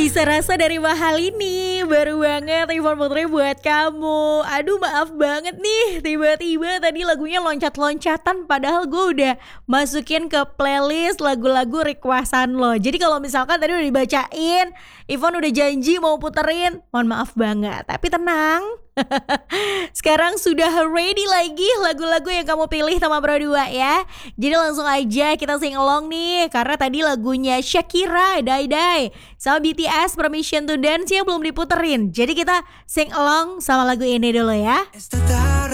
Sisa rasa dari Mahal ini baru banget Ivan Putri buat kamu. Aduh maaf banget nih, tiba-tiba tadi lagunya loncat-loncatan padahal gue udah masukin ke playlist lagu-lagu requestan lo. Jadi kalau misalkan tadi udah dibacain, Ivan udah janji mau puterin, mohon maaf banget. Tapi tenang, sekarang sudah ready lagi lagu-lagu yang kamu pilih sama Bro 2 ya. Jadi langsung aja kita sing along nih, karena tadi lagunya Shakira, Die Die sama BTS Permission to Dance yang belum diputerin. Jadi kita sing along sama lagu ini dulu ya.